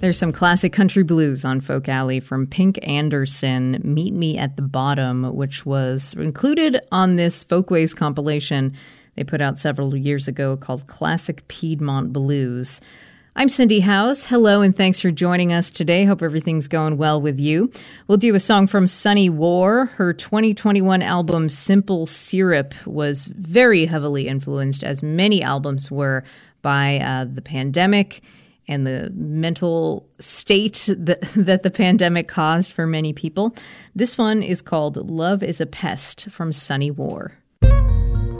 There's some classic country blues on Folk Alley from Pink Anderson, Meet Me at the Bottom, which was included on this Folkways compilation they put out several years ago called Classic Piedmont Blues. I'm Cindy House. Hello, and thanks for joining us today. Hope everything's going well with you. We'll do a song from Sunny War. Her 2021 album, Simple Syrup, was very heavily influenced, as many albums were, by the pandemic and the mental state that the pandemic caused for many people. This one is called Love is a Pest from Sunny War.